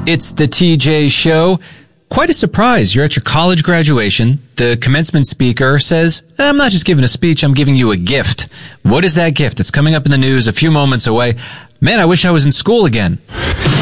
It's the TJ Show. Quite a surprise. You're at your college graduation. The commencement speaker says, I'm not just giving a speech, I'm giving you a gift. What is that gift? It's coming up in the news a few moments away. Man, I wish I was in school again.